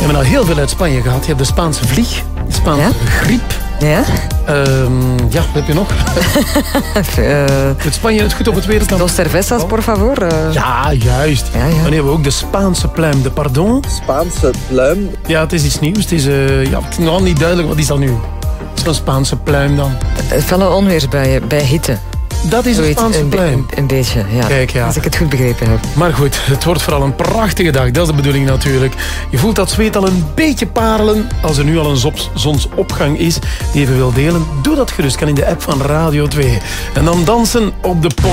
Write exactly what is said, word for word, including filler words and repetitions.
hebben al heel veel uit Spanje gehad. Je hebt de Spaanse vlieg, de Spaanse ja? griep. Ja? Um, ja, wat heb je nog? uh, het Spanje het goed op het wereldland. Dos cervezas, por favor. Uh... Ja, juist. Ja, ja. Dan hebben we ook de Spaanse pluim de pardon. Spaanse pluim? Ja, het is iets nieuws. Het is, uh, ja, het is nog niet duidelijk. Wat is dat nu? Zo'n Spaanse pluim dan? Uh, felle onweersbuien bij hitte. Dat is een Spaanse een, pluim. Een, een beetje, ja. Kijk, ja. Als ik het goed begrepen heb. Maar goed, het wordt vooral een prachtige dag. Dat is de bedoeling natuurlijk. Je voelt dat zweet al een beetje parelen. Als er nu al een zonsopgang is die even wil delen, doe dat gerust. Kan in de app van Radio twee. En dan dansen op de pont.